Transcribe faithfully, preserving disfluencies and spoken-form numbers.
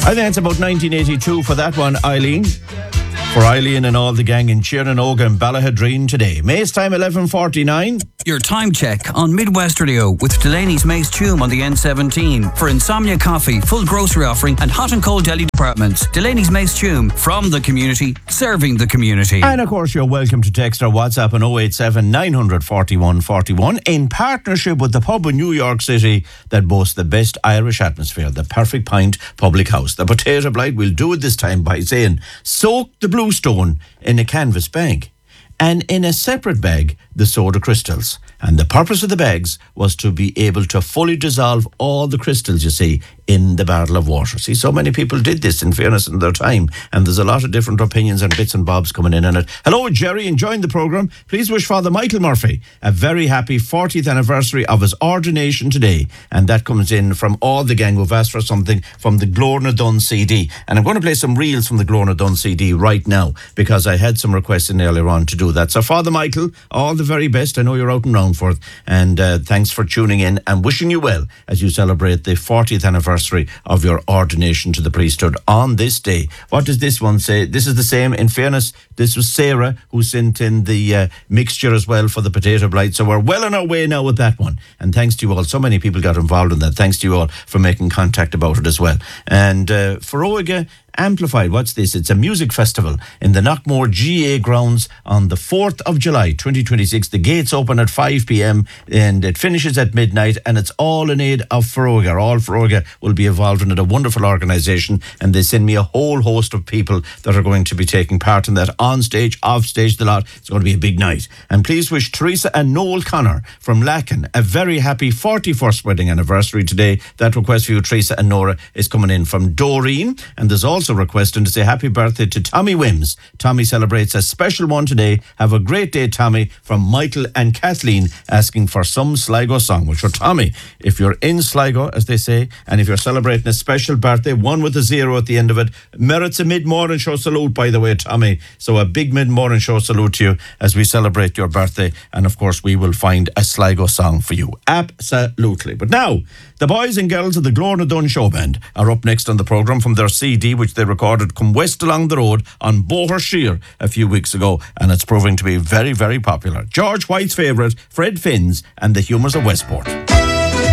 I think it's about nineteen eighty-two for that one, Eileen. For Eileen and all the gang in Chiranoga and Ballahadreen today. Mace time eleven forty-nine. Your time check on Midwest Radio with Delaney's Mace Tume on the N seventeen. For Insomnia Coffee, full grocery offering and hot and cold deli departments. Delaney's Mace Tume, from the community, serving the community. And of course, you're welcome to text or WhatsApp on oh eight seven, nine four one, four one in partnership with the pub in New York City that boasts the best Irish atmosphere, the Perfect Pint Public House. The Potato Blight will do it this time by saying, soak the blue stone in a canvas bag, and in a separate bag, the soda crystals. And the purpose of the bags was to be able to fully dissolve all the crystals, you see, in the barrel of water. See, so many people did this, in fairness, in their time, and there's a lot of different opinions and bits and bobs coming in on it. Hello, Jerry, enjoying the programme. Please wish Father Michael Murphy a very happy fortieth anniversary of his ordination today. And that comes in from all the gang who've asked for something from the Glorna Dunn C D. And I'm going to play some reels from the Glorna Dunn C D right now, because I had some requests in earlier on to do that. So, Father Michael, all the very best. I know you're out and round for it. And uh, thanks for tuning in, and wishing you well as you celebrate the fortieth anniversary of your ordination to the priesthood on this day. What does this one say? This is the same. In fairness, this was Sarah who sent in the uh, mixture as well for the Potato Blight. So we're well on our way now with that one. And thanks to you all. So many people got involved in that. Thanks to you all for making contact about it as well. And uh, for Oiga Amplified, what's this? It's a music festival in the Knockmore G A grounds on the fourth of July, twenty twenty-six. The gates open at five p.m. and it finishes at midnight, and it's all in aid of Foróige. All Foróige will be involved in it, a wonderful organisation, and they send me a whole host of people that are going to be taking part in that, on stage, off stage, the lot. It's going to be a big night. And please wish Teresa and Noel Connor from Lacken a very happy forty-first wedding anniversary today. That request for you, Teresa and Nora, is coming in from Doreen, and there's also requesting to say happy birthday to Tommy Wims. Tommy celebrates a special one today. Have a great day, Tommy, from Michael and Kathleen, asking for some Sligo song. Well, sure, Tommy, if you're in Sligo, as they say, and if you're celebrating a special birthday, one with a zero at the end of it, merits a mid-morning show salute, by the way, Tommy. So a big mid-morning show salute to you as we celebrate your birthday. And of course, we will find a Sligo song for you. Absolutely. But now, the boys and girls of the Glorna Dunn Show Band are up next on the programme from their C D, which they recorded Come West Along the Road on Boher Shear a few weeks ago, and it's proving to be very, very popular. George White's favourite, Fred Finn's and the Humours of Westport.